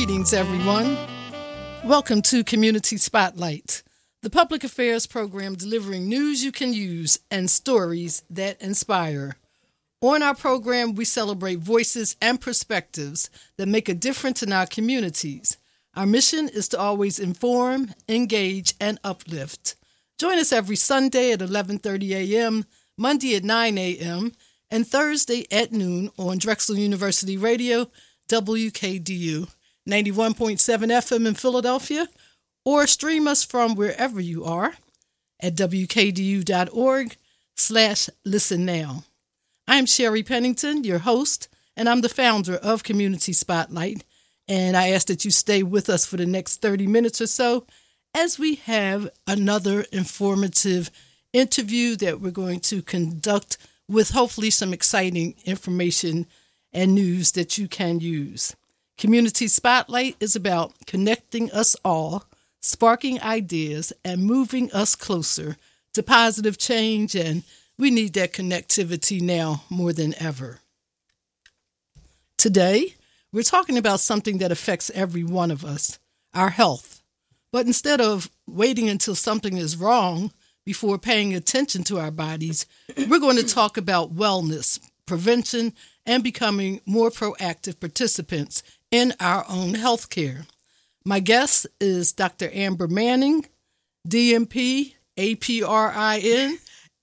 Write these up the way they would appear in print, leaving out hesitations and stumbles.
Greetings, everyone. Welcome to Community Spotlight, the public affairs program delivering news you can use and stories that inspire. On our program, we celebrate voices and perspectives that make a difference in our communities. Our mission is to always inform, engage, and uplift. Join us every Sunday at 11:30 a.m., Monday at 9 a.m., and Thursday at noon on Drexel University Radio, WKDU, 91.7 FM in Philadelphia, or stream us from wherever you are at wkdu.org/listen now. I'm Sherry Pennington, your host, and I'm the founder of Community Spotlight, and I ask that you stay with us for the next 30 minutes or so as we have another informative interview that we're going to conduct with hopefully some exciting information and news that you can use. Community Spotlight is about connecting us all, sparking ideas, and moving us closer to positive change, and we need that connectivity now more than ever. Today, we're talking about something that affects every one of us, our health. But instead of waiting until something is wrong before paying attention to our bodies, we're going to talk about wellness, prevention, and becoming more proactive participants in our own health care. My guest is Dr. Amber Manning, DMP, APRIN,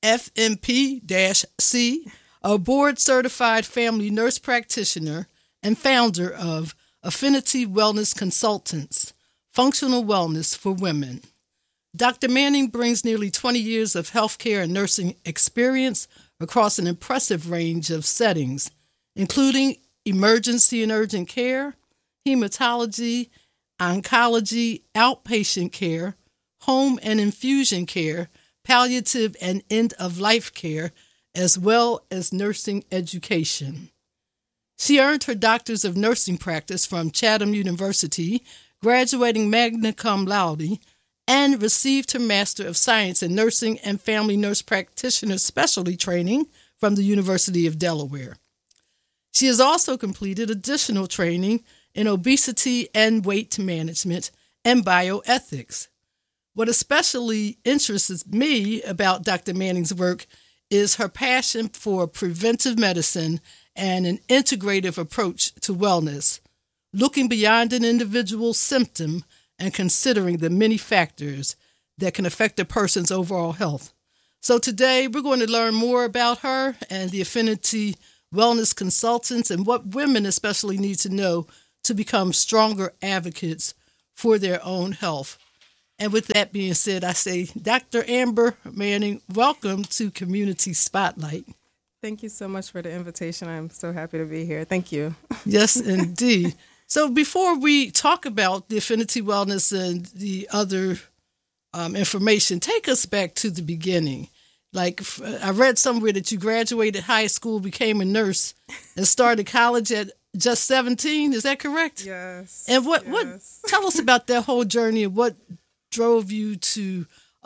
FMP-C, a board-certified family nurse practitioner and founder of Affinity Wellness Consultants, Functional Wellness for Women. Dr. Manning brings nearly 20 years of healthcare and nursing experience across an impressive range of settings, including emergency and urgent care, hematology, oncology, outpatient care, home and infusion care, palliative and end-of-life care, as well as nursing education. She earned her Doctors of Nursing Practice from Chatham University, graduating magna cum laude, and received her Master of Science in Nursing and Family Nurse Practitioner Specialty Training from the University of Delaware. She has also completed additional training in obesity and weight management and bioethics. What especially interests me about Dr. Manning's work is her passion for preventive medicine and an integrative approach to wellness, looking beyond an individual's symptom and considering the many factors that can affect a person's overall health. So today we're going to learn more about her and the Affinity Wellness Consultants and what women especially need to know to become stronger advocates for their own health. And with that being said, I say, Dr. Amber Manning, welcome to Community Spotlight. Thank you so much for the invitation. I'm so happy to be here. Thank you. Yes, indeed. So before we talk about the Affinity Wellness and the other information, take us back to the beginning. Like, I read somewhere that you graduated high school, became a nurse, and started college at just 17. Is that correct? Yes. And what tell us about that whole journey and what drove you to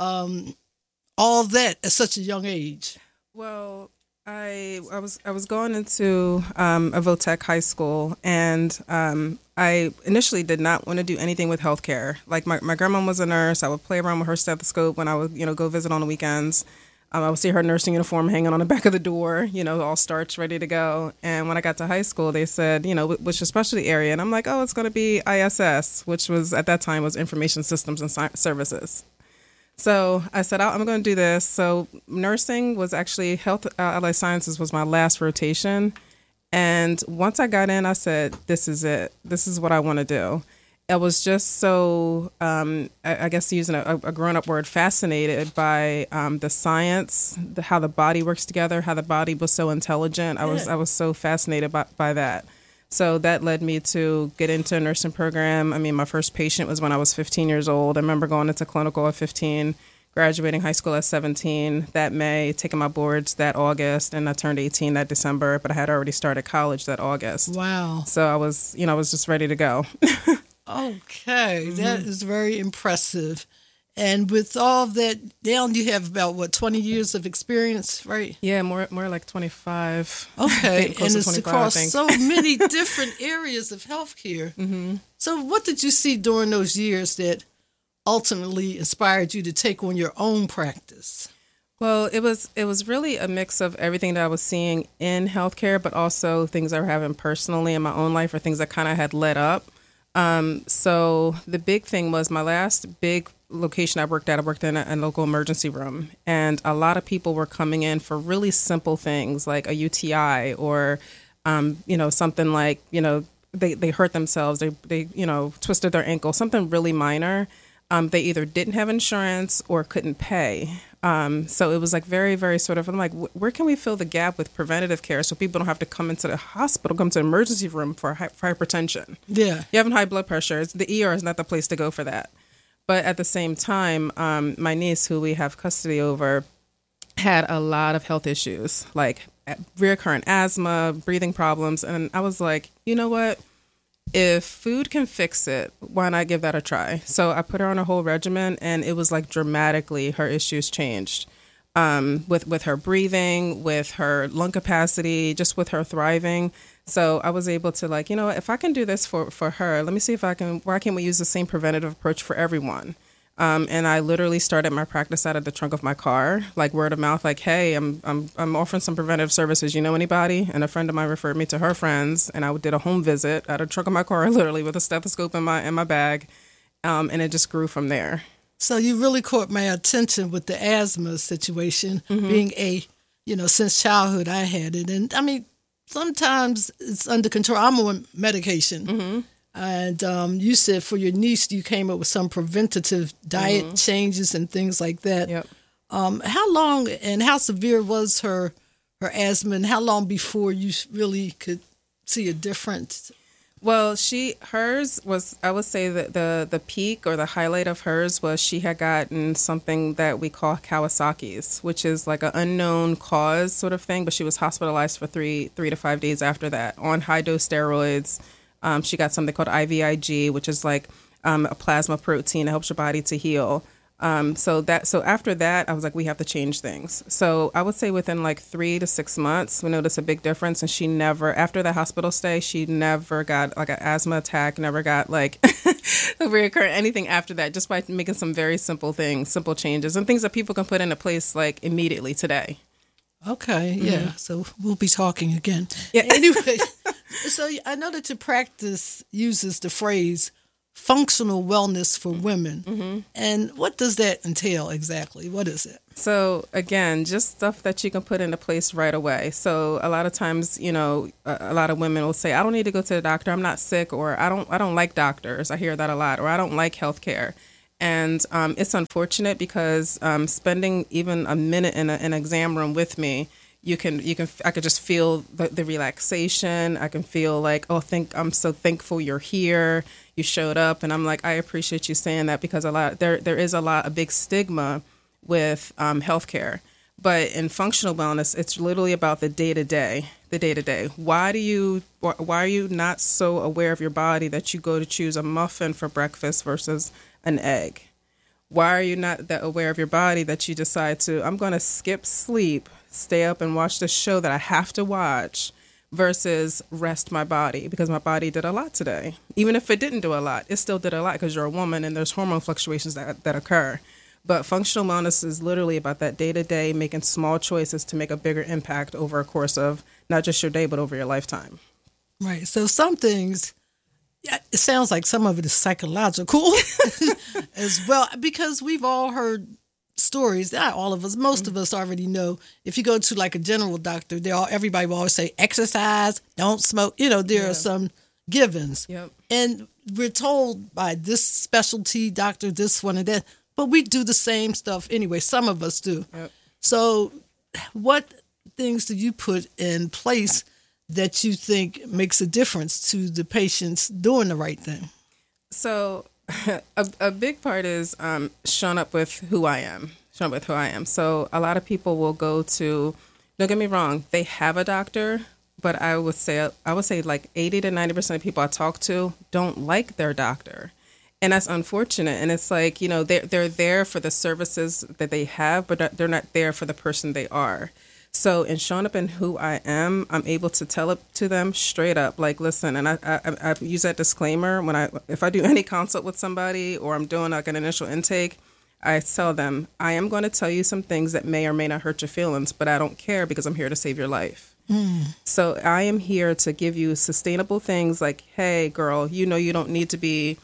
all that at such a young age? Well, I was going into a Votech high school, and I initially did not want to do anything with healthcare. Like my grandma was a nurse. I would play around with her stethoscope when I would go visit on the weekends. I would see her nursing uniform hanging on the back of the door, all starched, ready to go. And when I got to high school, they said, what's your specialty area? And I'm like, oh, it's going to be ISS, which was at that time was Information Systems and Services. So I said, I'm going to do this. So nursing was actually health allied sciences was my last rotation. And once I got in, I said, this is it. This is what I want to do. I was just so, I guess using a grown-up word, fascinated by the science, how the body works together, how the body was so intelligent. I was so fascinated by that. So that led me to get into a nursing program. I mean, my first patient was when I was 15 years old. I remember going into clinical at 15, graduating high school at 17 that May, taking my boards that August, and I turned 18 that December, but I had already started college that August. Wow. So I was just ready to go. Okay, that is very impressive. And with all that, now you have about, 20 years of experience, right? Yeah, more like 25. Okay, Close and to it's 25, I across think. so many different areas of healthcare. Mm-hmm. So what did you see during those years that ultimately inspired you to take on your own practice? Well, it was really a mix of everything that I was seeing in healthcare, but also things I were having personally in my own life or things that kind of had led up. So the big thing was my last big location I worked in a local emergency room, and a lot of people were coming in for really simple things like a UTI or, something like, they hurt themselves, they twisted their ankle, something really minor. They either didn't have insurance or couldn't pay. So it was like very, very sort of, I'm like, where can we fill the gap with preventative care so people don't have to come into the hospital, come to the emergency room for hypertension? Yeah. You having high blood pressure. The ER is not the place to go for that. But at the same time, my niece, who we have custody over, had a lot of health issues, like recurrent asthma, breathing problems. And I was like, you know what? If food can fix it, why not give that a try? So I put her on a whole regimen, and it was like dramatically her issues changed with her breathing, with her lung capacity, just with her thriving. So I was able to like, if I can do this for her, let me see why can't we use the same preventative approach for everyone? And I literally started my practice out of the trunk of my car, like word of mouth, like, hey, I'm offering some preventative services. You know anybody? And a friend of mine referred me to her friends, and I did a home visit out of the trunk of my car, literally with a stethoscope in my bag, and it just grew from there. So you really caught my attention with the asthma situation, being since childhood I had it, and I mean sometimes it's under control. I'm on medication. Mm-hmm. And you said for your niece, you came up with some preventative diet changes and things like that. Yep. How long and how severe was her asthma, and how long before you really could see a difference? Well, hers was, I would say that the peak or the highlight of hers was she had gotten something that we call Kawasaki's, which is like an unknown cause sort of thing, but she was hospitalized for 3 to 5 days after that on high dose steroids. She got something called IVIG, which is like a plasma protein that helps your body to heal. So after that, I was like, we have to change things. So I would say within like 3 to 6 months, we noticed a big difference. And she never, after that hospital stay, she never got like an asthma attack, never got like a reoccurrent anything after that, just by making some very simple things, simple changes and things that people can put into place like immediately today. Okay, yeah. So we'll be talking again. Yeah. Anyway, so I know that your practice uses the phrase functional wellness for women. Mm-hmm. And what does that entail exactly? What is it? So again, just stuff that you can put into place right away. So a lot of times, a lot of women will say, I don't need to go to the doctor. I'm not sick, or I don't like doctors. I hear that a lot, or I don't like healthcare. And it's unfortunate because spending even a minute in an exam room with me, I could just feel the relaxation. I can feel like, I'm so thankful you're here. You showed up, and I'm like, I appreciate you saying that, because there is a big stigma with healthcare. But in functional wellness, it's literally about the day to day. Why are you not so aware of your body that you go to choose a muffin for breakfast versus an egg? Why are you not that aware of your body that you decide I'm going to skip sleep, stay up and watch the show that I have to watch, versus rest my body because my body did a lot today. Even if it didn't do a lot, it still did a lot because you're a woman and there's hormone fluctuations that occur. But functional wellness is literally about that day-to-day, making small choices to make a bigger impact over a course of not just your day, but over your lifetime. Right. So some things, it sounds like some of it is psychological as well, because we've all heard stories, not all of us, most of us already know. If you go to like a general doctor, everybody will always say exercise, don't smoke. There are some givens. Yep. And we're told by this specialty doctor, this one and that, but we do the same stuff anyway. Some of us do. Yep. So what things do you put in place that you think makes a difference to the patients doing the right thing? So a big part is showing up with who I am. So a lot of people will go to, don't get me wrong, they have a doctor, but I would say like 80 to 90% of people I talk to don't like their doctor. And that's unfortunate. And it's like, they're there for the services that they have, but they're not there for the person they are. So in showing up in who I am, I'm able to tell it to them straight up, like, listen, and I use that disclaimer if I do any consult with somebody or I'm doing like an initial intake, I tell them, I am going to tell you some things that may or may not hurt your feelings, but I don't care because I'm here to save your life. So I am here to give you sustainable things like, hey, girl, you don't need to be,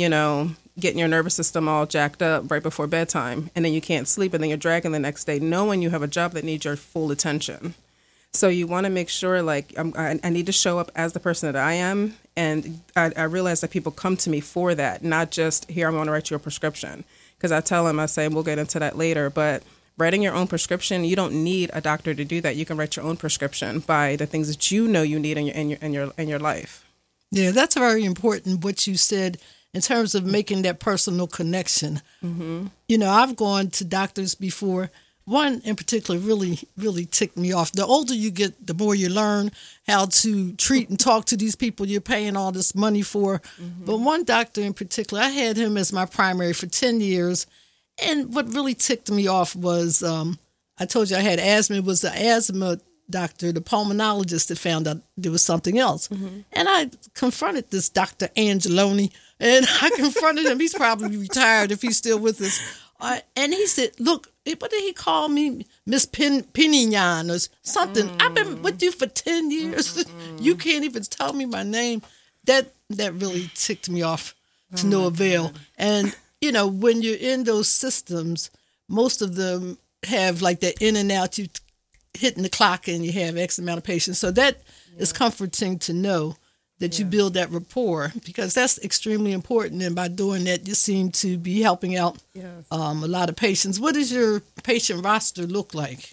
getting your nervous system all jacked up right before bedtime, and then you can't sleep, and then you're dragging the next day knowing you have a job that needs your full attention. So you want to make sure, like, I need to show up as the person that I am, and I realize that people come to me for that, not just, here, I'm going to write you a prescription. Because I tell them, I say, and we'll get into that later, but writing your own prescription, you don't need a doctor to do that. You can write your own prescription by the things that you know you need in your life. Yeah, that's very important, what you said in terms of making that personal connection. Mm-hmm. I've gone to doctors before. One in particular really, really ticked me off. The older you get, the more you learn how to treat and talk to these people you're paying all this money for. Mm-hmm. But one doctor in particular, I had him as my primary for 10 years. And what really ticked me off was, I told you I had asthma. It was the asthma doctor, the pulmonologist, that found out there was something else. Mm-hmm. And I confronted this Dr. Angeloni, and I confronted him. He's probably retired if he's still with us. And he said, look, what did he call me? Miss Pinignan or something. I've been with you for 10 years. You can't even tell me my name. That really ticked me off to no avail. God. And, when you're in those systems, most of them have like that in and out. You hitting the clock and you have X amount of patients. So that is comforting to know that you build that rapport, because that's extremely important. And by doing that, you seem to be helping out a lot of patients. What does your patient roster look like?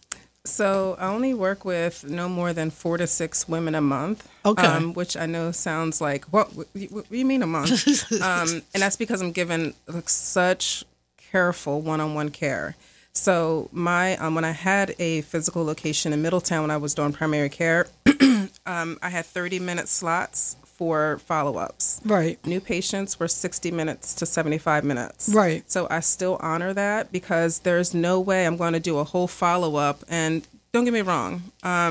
So I only work with no more than 4 to 6 women a month. Okay. Which I know sounds like, what do you mean a month? And that's because I'm given such careful one-on-one care. So when I had a physical location in Middletown when I was doing primary care, I had 30-minute slots for follow-ups. Right. New patients were 60 minutes to 75 minutes. Right. So I still honor that, because there's no way I'm going to do a whole follow-up. And don't get me wrong,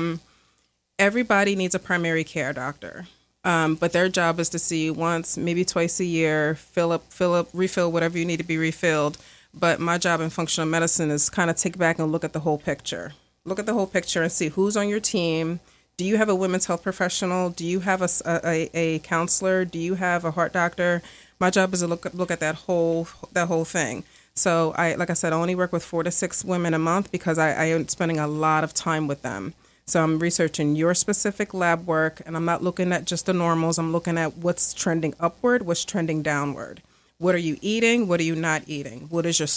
everybody needs a primary care doctor. But their job is to see you once, maybe twice a year, fill up, refill whatever you need to be refilled. But my job in functional medicine is kind of take back and look at the whole picture. Look at the whole picture and see who's on your team. Do you have a women's health professional? Do you have a counselor? Do you have a heart doctor? My job is to look at that whole thing. So like I said, I only work with 4 to 6 women a month because I am spending a lot of time with them. So I'm researching your specific lab work, and I'm not looking at just the normals. I'm looking at what's trending upward, what's trending downward. What are you eating? What are you not eating? What is your